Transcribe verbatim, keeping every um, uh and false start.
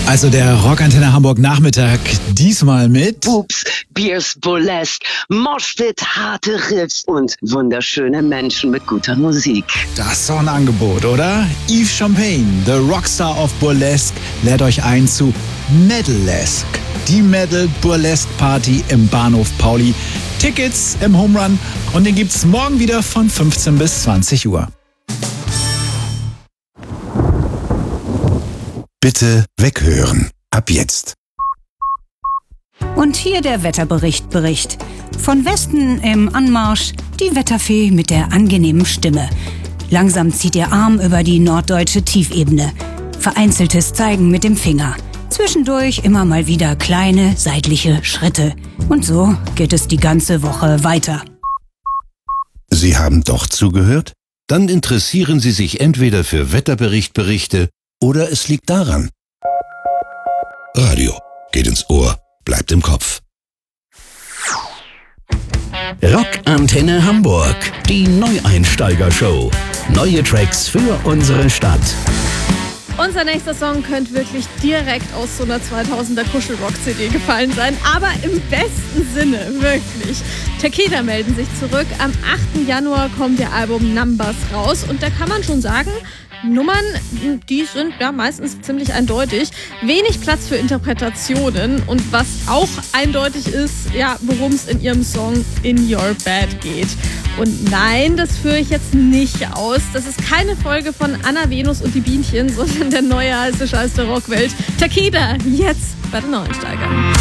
Also der Rockantenne Hamburg Nachmittag, diesmal mit Pups, Biers, Burlesque, Moshpit, harte Riffs und wunderschöne Menschen mit guter Musik. Das ist doch ein Angebot, oder? Yves Champagne, the Rockstar of Burlesque, lädt euch ein zu Metalesque, die Metal-Burlesque-Party im Bahnhof Pauli. Tickets im Home Run und den gibt's morgen wieder von fünfzehn bis zwanzig Uhr. Bitte weghören. Ab jetzt. Und hier der Wetterbericht Bericht. Von Westen im Anmarsch die Wetterfee mit der angenehmen Stimme. Langsam zieht ihr Arm über die norddeutsche Tiefebene. Vereinzeltes Zeigen mit dem Finger. Zwischendurch immer mal wieder kleine seitliche Schritte. Und so geht es die ganze Woche weiter. Sie haben doch zugehört? Dann interessieren Sie sich entweder für Wetterberichtberichte oder es liegt daran. Radio geht ins Ohr, bleibt im Kopf. Rockantenne Hamburg, die Neueinsteiger-Show. Neue Tracks für unsere Stadt. Unser nächster Song könnte wirklich direkt aus so einer zweitausender Kuschelrock-C D gefallen sein, aber im besten Sinne, wirklich. Takeda melden sich zurück. Am achten Januar kommt ihr Album Numbers raus und da kann man schon sagen, Nummern, die sind ja meistens ziemlich eindeutig. Wenig Platz für Interpretationen und was auch eindeutig ist, ja, worum es in ihrem Song In Your Bed geht. Und nein, das führe ich jetzt nicht aus. Das ist keine Folge von Anna Venus und die Bienchen, sondern der neue heiße Scheiß der Rockwelt. Takeda, jetzt bei den Neuensteigern.